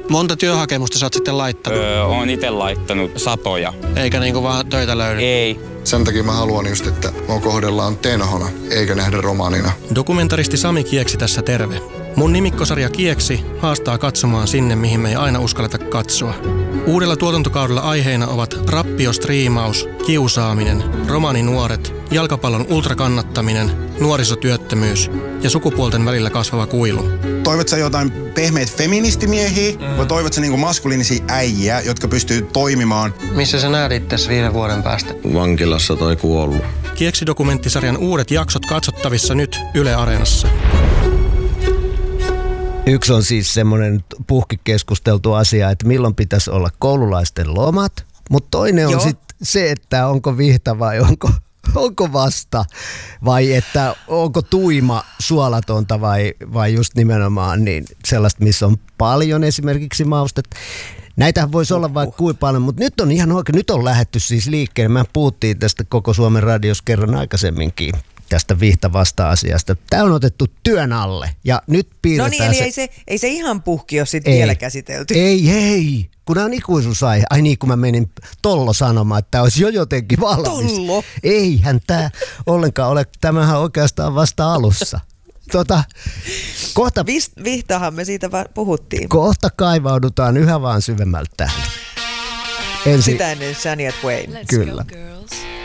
Monta työhakemusta sä oot sitten laittanut? Oon itse laittanut satoja. Eikä niinku vaan töitä löydy? Ei. Sen takia mä haluan just, että mua kohdellaan tenhona, eikä nähdä romaanina. Dokumentaristi Sami Kieksi tässä terve. Mun nimikkosarja Kieksi haastaa katsomaan sinne, mihin me ei aina uskalleta katsoa. Uudella tuotantokaudella aiheina ovat rappiostriimaus, kiusaaminen, romaaninuoret, jalkapallon ultrakannattaminen, nuorisotyöttömyys ja sukupuolten välillä kasvava kuilu. Toivot sä jotain pehmeitä feministimiehiä vai toivot sä niinku maskuliinisia äijiä, jotka pystyy toimimaan? Missä sä näet itses 5 vuoden päästä? Vankilassa tai kuollut. Kieksi-dokumenttisarjan uudet jaksot katsottavissa nyt Yle Areenassa. Yksi on siis semmoinen puhkikeskusteltu asia, että milloin pitäisi olla koululaisten lomat, mutta toinen on sitten se, että onko vihta vai onko vasta, vai että onko tuima suolatonta vai just nimenomaan niin sellaista, missä on paljon esimerkiksi maustetta. Näitähän voisi olla vaikka kuinka paljon, mutta nyt on ihan oikein, nyt on lähdetty siis liikkeelle. Mä puhuttiin tästä koko Suomen radiossa kerran aikaisemmin tästä vihta vasta-asiasta. Tämä on otettu työn alle ja nyt piirretään eli ei se ihan puhki ole sitten vielä käsitelty. Ei, kun tämä on ikuisuusaihe. Ai niin, kun mä menin Tollo sanomaan, että tämä olisi jo jotenkin valmis. Tollo? Eihän tämä ollenkaan ole, tämähän oikeastaan vasta alussa. Kohta, Vihtahan me siitä puhuttiin. Kohta kaivaudutaan yhä vaan syvemmältä tähän. Sitä ennen Shania Twain. Kyllä.